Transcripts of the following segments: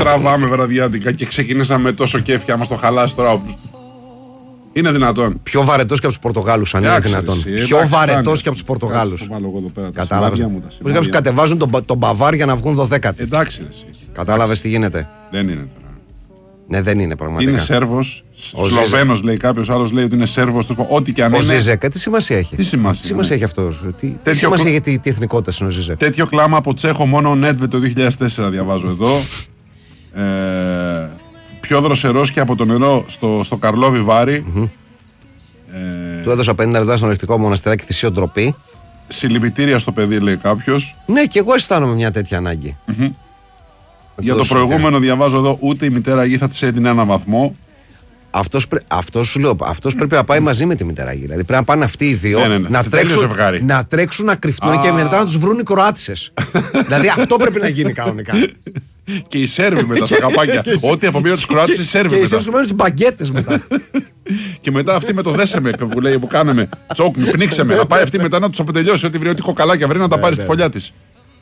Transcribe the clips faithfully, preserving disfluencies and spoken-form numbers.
τραβάμε βραδιάτικα και ξεκινήσαμε τόσο κέφια, μας το χαλάσει τώρα. Είναι δυνατόν. Πιο βαρετός και από τους Πορτογάλους, αν είναι δυνατόν. Εσύ, Πιο βαρετός και από τους Πορτογάλους. Κατάλαβες. Κάποιοι κατεβάζουν τον, τον Μπαβάρ για να βγουν δωδέκατοι. Εντάξει, εσύ. Κατάλαβες τι γίνεται. Δεν είναι τώρα. Ναι, δεν είναι πραγματικά. Είναι Σέρβος. Σλοβαίνος λέει κάποιος, άλλος λέει ότι είναι Σέρβος. Ό,τι και αν ο είναι. Ο Ζιζέκα, τι σημασία έχει. Τι σημασία, τι σημασία ναι. έχει αυτό. Τι, τι σημασία έχει τι, τι εθνικότητα είναι ο Ζιζέκα. Τέτοιο κλάμα από Τσέχο μόνο ο Νέτβε το δύο χιλιάδες τέσσερα διαβάζω εδώ. ε, πιο δροσερός και από το νερό στο, στο Καρλόβι Βάρη. Mm-hmm. Ε, του έδωσα πενήντα λεπτά στο νυχτικό μοναστηράκι θυσίων ντροπή. Συλληπιτήρια στο παιδί, λέει κάποιος. Ναι, και εγώ αισθάνομαι μια τέτοια ανάγκη. Mm-hmm. Για το προηγούμενο διαβάζω εδώ, ούτε η μητέρα γη θα της έδινε ένα βαθμό. Αυτός, πρέ, αυτός, σου λέω, αυτός πρέπει να πάει μαζί με τη μητέρα γη. Δηλαδή πρέπει να πάνε αυτοί οι δύο ναι, ναι, ναι. Να, τρέξουν, να τρέξουν, να κρυφτούν και μετά να τους βρουν οι Κροάτισσες. Δηλαδή αυτό πρέπει να γίνει κανονικά. Και οι Σέρβοι μετά στα καπάκια. Ό,τι απομείνω τους Κροάτισσες, οι Σέρβοι μετά. Και οι Σέρβοι μένουν στις μπαγκέτες μετά. Και μετά αυτή με το δέσεμε που λέει που κάναμε. Τσόκ, πνίξε με. Να πάει αυτή μετά να τους αποτελειώσει. Ό,τι βρει, ό,τι κοκαλάκια βρει να τα πάρει στη φωλιά της.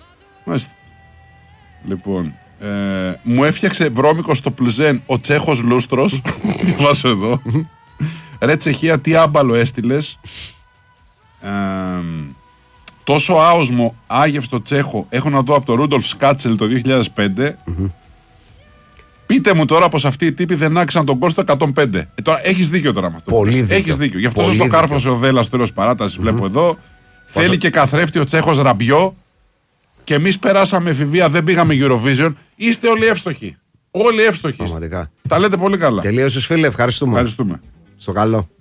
Λοιπόν. Ε, μου έφτιαξε βρώμικο στο πλουζέν ο Τσέχος Λούστρος. Βάζω εδώ. Ρε Τσεχία, τι άμπαλο έστειλες. ε, Τόσο άοσμο άγευστο Τσέχο έχω να δω από το Ρούντολφ Σκάτσελ το δύο χιλιάδες πέντε. Mm-hmm. Πείτε μου τώρα πως αυτοί οι τύποι δεν άξαν τον κόστο εκατόν πέντε. Ε, τώρα έχεις δίκιο τώρα με αυτό. Πολύ δίκιο. Έχεις δίκιο. Γι' αυτό σας το κάρφωσε ο Δέλλας στο τέλος παράτασης. Mm-hmm. Βλέπω εδώ. Πόσο... Θέλει και καθρέφτη ο Τσέχος Ραμπιό. Και εμείς περάσαμε εφηβεία, δεν πήγαμε Eurovision. Είστε όλοι εύστοχοι. Όλοι εύστοχοι. Πραγματικά. Τα λέτε πολύ καλά. Τελείωσες, φίλε, ευχαριστούμε. Ευχαριστούμε. Στο καλό.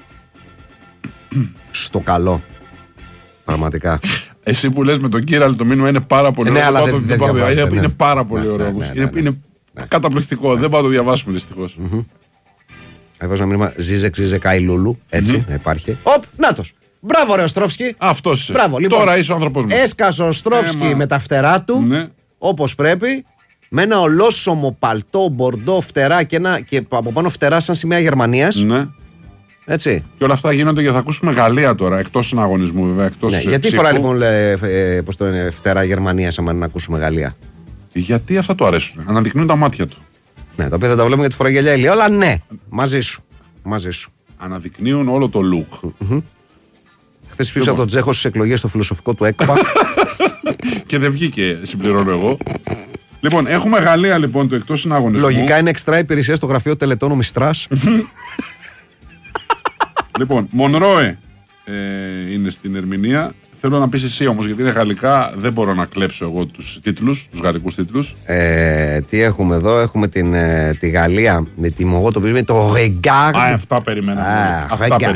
Στο καλό. Πραγματικά. Εσύ που λες με τον Κύραλ το μήνυμα είναι πάρα πολύ ναι, ωραίο. Αλλά δεν, δεν είναι, ναι. είναι πάρα πολύ ναι, ωραίο. Ναι, ναι, ναι, είναι ναι, είναι ναι. καταπληκτικό. Δεν πάω να το διαβάσουμε δυστυχώς. Mm-hmm. Έβαζα ένα μήνυμα Ζίζεκ, Ζίζεκ, Λούλου. Έτσι, mm-hmm. να υπάρχει. Οπ, νάτος. Μπράβο, ρε ο Στρόφσκι. Αυτός είσαι. Μπράβο, λοιπόν, τώρα είσαι ο άνθρωπος μου. Έσκασε ο Στρόφσκι ε, με τα φτερά του, ναι. όπως πρέπει, με ένα ολόσωμο παλτό, μπορντό, φτερά και, ένα, και από πάνω φτερά σαν σημαία Γερμανίας. Ναι. Έτσι. Και όλα αυτά γίνονται γιατί θα ακούσουμε Γαλλία τώρα, εκτός συναγωνισμού βέβαια. Εκτός ναι, γιατί ψήφου. φορά λοιπόν ε, ε, πώς το είναι, φτερά Γερμανίας άμα να ακούσουμε Γαλλία. Γιατί αυτά του αρέσουν. Αναδεικνύουν τα μάτια του. Ναι, τα οποία δεν τα βλέπουμε γιατί φοράει γυαλιά ηλίου, αλλά ναι, μαζί σου. Μαζί σου. Αναδεικνύουν όλο το look. Mm-hmm. Χθες ψήφισα λοιπόν. τον Τσέχο στις εκλογές στο φιλοσοφικό του ΕΚΠΑ. Και δεν βγήκε, συμπληρώνω εγώ. Λοιπόν, έχουμε Γαλλία λοιπόν το εκτός συναγωνισμού. Λογικά είναι εξτρά υπηρεσία στο γραφείο τελετών ο Μιστράς. Λοιπόν, Μονρόε ε, είναι στην ερμηνεία. Θέλω να πεις εσύ όμως, γιατί είναι γαλλικά, δεν μπορώ να κλέψω εγώ τους τίτλους, τους γαλλικούς τίτλους. Ε, τι έχουμε εδώ, έχουμε την, ε, τη Γαλλία με τη Μογό, το οποίο είναι το Regard. Α, αυτά περιμέναμε. Ah, αυτά Regard.